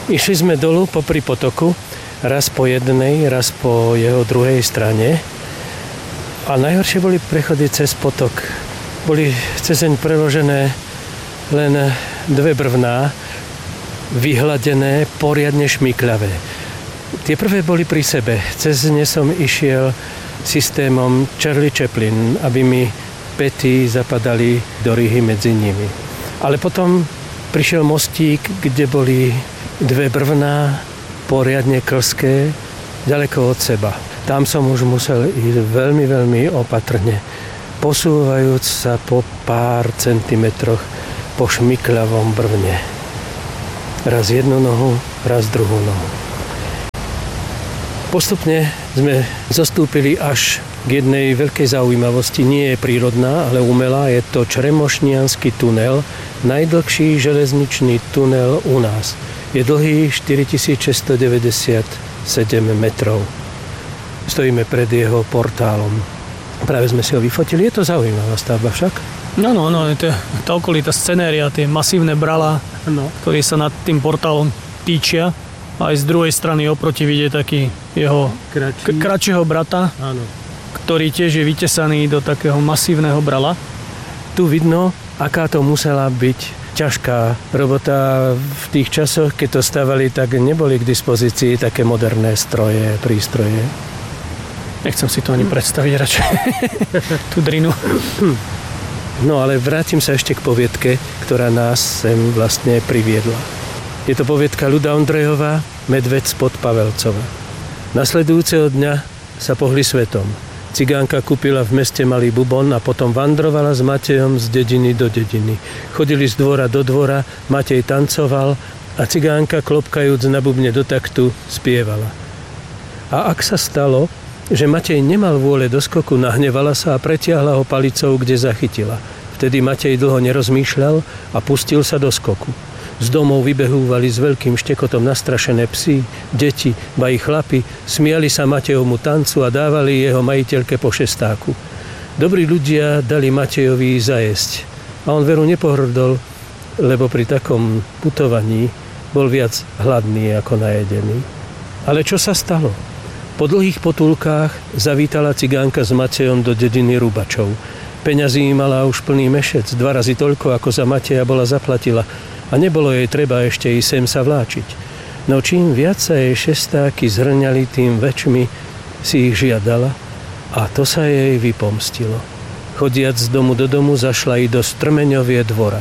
Išli sme dolu popri potoku, raz po jednej, raz po jeho druhej strane. A najhoršie boli prechody cez potok. Boli cezeň preložené len 2 brvná, vyhladené, poriadne šmykľavé. Tie prvé boli pri sebe. Cez ne som išiel systémom Charlie Chaplin, aby mi päty zapadali do ryhy medzi nimi. Ale potom prišiel mostík, kde boli 2 brvná, poriadne klské, ďaleko od seba. Tam som už musel ísť veľmi, veľmi opatrne, posúvajúc sa po pár centimetroch po šmykľavom brvne. Raz jednu nohu, raz druhú nohu. Postupne sme zostúpili až k jednej veľkej zaujímavosti. Nie je prírodná, ale umelá. Je to Čremošniansky tunel, najdlhší železničný tunel u nás. Je dlhý 4697 metrov. Stojíme pred jeho portálom. Práve sme si ho vyfotili. Je to zaujímavá stavba však? No, to je tá okolitá scenéria, tie masívne bralá, ktoré sa nad tým portálom týčia. A aj z druhej strany oproti vidie taký jeho kratšieho brata, áno, ktorý tiež je vytesaný do takého masívneho brala. Tu vidno, aká to musela byť ťažká robota. V tých časoch, keď to stavali, tak neboli k dispozícii také moderné stroje, prístroje. Nechcem si to ani predstaviť radšej. Tú drinu. No ale vrátim sa ešte k poviedke, ktorá nás sem vlastne priviedla. Je to poviedka Ľuda Ondrejová, Medveď spod Pavelcova. Nasledujúceho dňa sa pohli svetom. Cigánka kúpila v meste malý bubon a potom vandrovala s Matejom z dediny do dediny. Chodili z dvora do dvora, Matej tancoval a cigánka, klopkajúc na bubne do taktu, spievala. A ak sa stalo, že Matej nemal vôle do skoku, nahnevala sa a pretiahla ho palicou, kde zachytila. Vtedy Matej dlho nerozmýšľal a pustil sa do skoku. Z domov vybehúvali s veľkým štekotom nastrašené psi, deti, ba i chlapi, smiali sa Matejovmu tancu a dávali jeho majiteľke po šestáku. Dobrí ľudia dali Matejovi zajesť a on veru nepohrdol, lebo pri takom putovaní bol viac hladný ako najedený. Ale čo sa stalo? Po dlhých potulkách zavítala cigánka s Matejom do dediny Rubačov. Peňazí mala už plný mešec, 2 razy toľko, ako za Mateja bola zaplatila a nebolo jej treba ešte i sem sa vláčiť. No čím viac sa jej šestáky zhrňali, tým väčšmi si ich žiadala a to sa jej vypomstilo. Chodiac z domu do domu, zašla i do Strmeňovie dvora.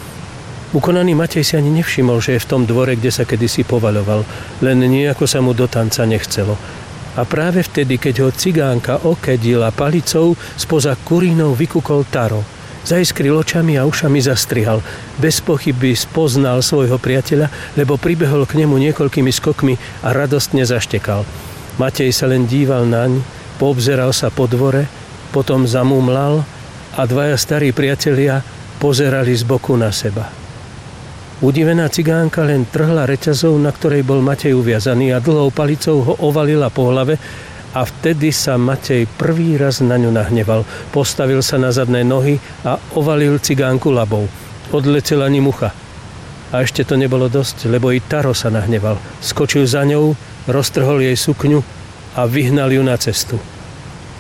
Ukonaný Matej si ani nevšimol, že je v tom dvore, kde sa kedysi povaľoval, len nejako sa mu do tanca nechcelo. A práve vtedy, keď ho cigánka okedila palicou, spoza kurínou vykúkol Taro. Zaiskril očami a ušami zastrihal. Bez pochyby spoznal svojho priateľa, lebo pribehol k nemu niekoľkými skokmi a radostne zaštekal. Matej sa len díval naň, poobzeral sa po dvore, potom zamumlal a 2 starí priatelia pozerali z boku na seba. Udivená cigánka len trhla reťazou, na ktorej bol Matej uviazaný a dlhou palicou ho ovalila po hlave a vtedy sa Matej prvý raz na ňu nahneval. Postavil sa na zadné nohy a ovalil cigánku labou. Odletela ani mucha. A ešte to nebolo dosť, lebo i Taro sa nahneval. Skočil za ňou, roztrhol jej sukňu a vyhnal ju na cestu.